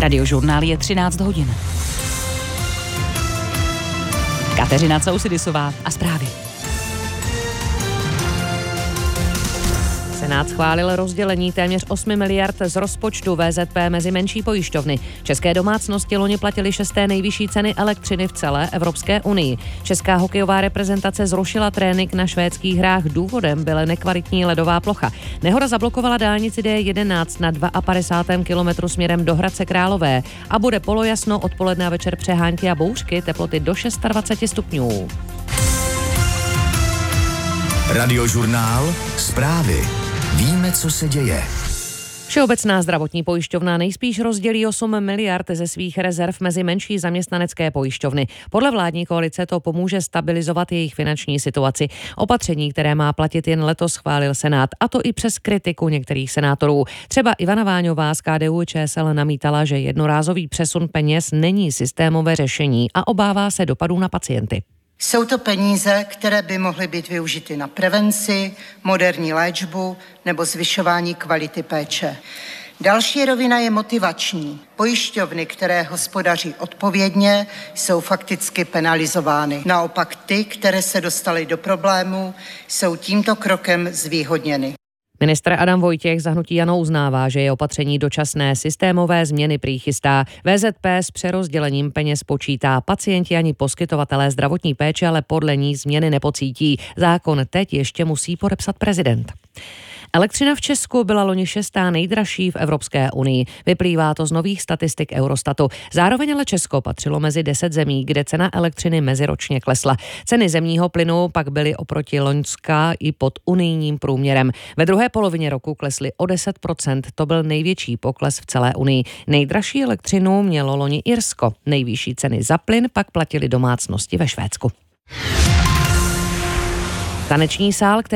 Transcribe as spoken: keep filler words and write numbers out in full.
Radiožurnál je třináct hodin. Kateřina Cousidisová a zprávy. Senát schválil rozdělení téměř osm miliard z rozpočtu V Z P mezi menší pojišťovny. České domácnosti loni platily šesté nejvyšší ceny elektřiny v celé Evropské unii. Česká hokejová reprezentace zrušila trénink na švédských hrách. Důvodem byla nekvalitní ledová plocha. Nehoda zablokovala dálnici D jedenáct na padesátém druhém kilometru směrem do Hradce Králové a bude polojasno odpoledne a večer přehánky a bouřky, teploty do dvacet šest stupňů. Radiožurnál, zprávy. Víme, co se děje. Všeobecná zdravotní pojišťovna nejspíš rozdělí osm miliard ze svých rezerv mezi menší zaměstnanecké pojišťovny. Podle vládní koalice to pomůže stabilizovat jejich finanční situaci. Opatření, které má platit jen letos, schválil Senát, a to i přes kritiku některých senátorů. Třeba Ivana Váňová z K D U Č S L namítala, že jednorázový přesun peněz není systémové řešení a obává se dopadů na pacienty. Jsou to peníze, které by mohly být využity na prevenci, moderní léčbu nebo zvyšování kvality péče. Další rovina je motivační. Pojišťovny, které hospodaří odpovědně, jsou fakticky penalizovány. Naopak ty, které se dostaly do problémů, jsou tímto krokem zvýhodněny. Ministr Adam Vojtěch za hnutí ANO uznává, že je opatření dočasné, systémové změny prý chystá. V Z P s přerozdělením peněz počítá. Pacienti ani poskytovatelé zdravotní péče ale podle ní změny nepocítí. Zákon teď ještě musí podepsat prezident. Elektřina v Česku byla loni šestá nejdražší v Evropské unii. Vyplývá to z nových statistik Eurostatu. Zároveň ale Česko patřilo mezi deset zemí, kde cena elektřiny meziročně klesla. Ceny zemního plynu pak byly oproti loňská i pod unijním průměrem. Ve druhé polovině roku klesly o deset procent. To byl největší pokles v celé unii. Nejdražší elektřinu mělo loni Irsko. Nejvyšší ceny za plyn pak platily domácnosti ve Švédsku. Taneční sál, který